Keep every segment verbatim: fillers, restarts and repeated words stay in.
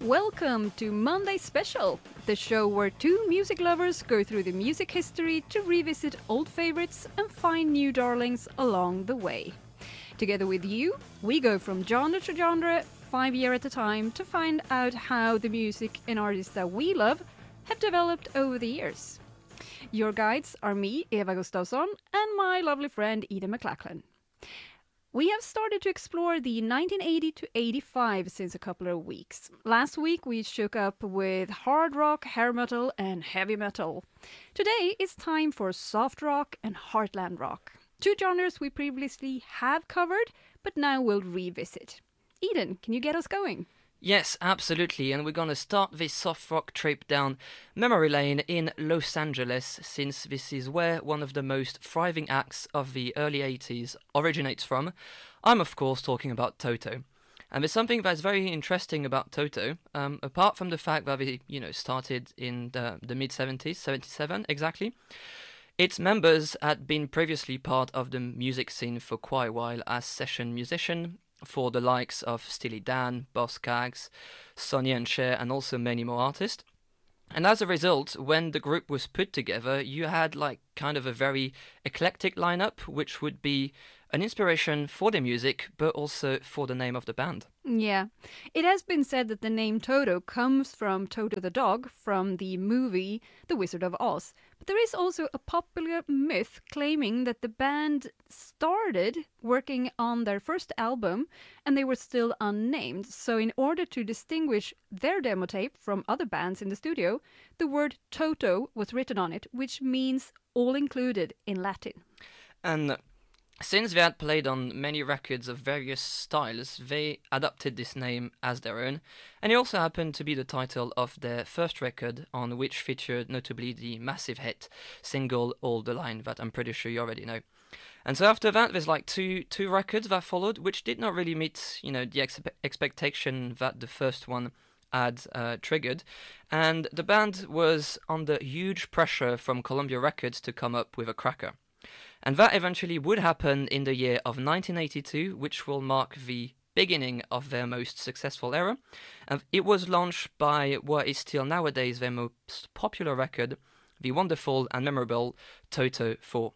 Welcome to Monday Special, the show where two music lovers go through the music history to revisit old favorites and find new darlings along the way. Together with you, we go from genre to genre, five years at a time, to find out how the music and artists that we love have developed over the years. Your guides are me, Eva Gustafsson, and my lovely friend Ida McLachlan. We have started to explore the nineteen eighty to eighty-five since a couple of weeks. Last week we shook up with hard rock, hair metal and heavy metal. Today it's time for soft rock and heartland rock. Two genres we previously have covered, but now we'll revisit. Eden, can you get us going? Yes, absolutely, and we're going to start this soft rock trip down memory lane in Los Angeles, since this is where one of the most thriving acts of the early eighties originates from. I'm of course talking about Toto. And there's something that's very interesting about Toto, um, apart from the fact that it, you know, started in the, the mid-seventies, seventy-seven exactly. Its members had been previously part of the music scene for quite a while as session musician, for the likes of Steely Dan, Boz Scaggs, Sonny and Cher, and also many more artists. And as a result, when the group was put together, you had like kind of a very eclectic lineup, which would be an inspiration for the music, but also for the name of the band. Yeah. It has been said that the name Toto comes from Toto the dog from the movie The Wizard of Oz. But there is also a popular myth claiming that the band started working on their first album and they were still unnamed. So in order to distinguish their demo tape from other bands in the studio, the word Toto was written on it, which means all included in Latin. And since they had played on many records of various styles, they adopted this name as their own, and it also happened to be the title of their first record, on which featured notably the massive hit single Hold the Line that I'm pretty sure you already know. And so after that, there's like two two records that followed, which did not really meet, you know, the ex- expectation that the first one had uh, triggered, and the band was under huge pressure from Columbia Records to come up with a cracker. And that eventually would happen in the year of nineteen eighty-two, which will mark the beginning of their most successful era. And it was launched by what is still nowadays their most popular record, the wonderful and memorable Toto four.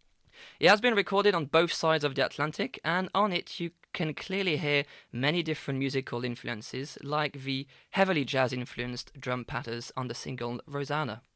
It has been recorded on both sides of the Atlantic, and on it you can clearly hear many different musical influences, like the heavily jazz-influenced drum patterns on the single Rosanna.